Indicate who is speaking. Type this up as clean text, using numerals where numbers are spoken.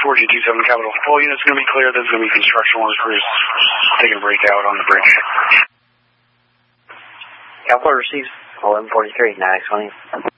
Speaker 1: 4G27 Capital. All units going to be clear. There's going to be construction workers taking a break out on the bridge.
Speaker 2: Capital receives 1143, 9X20.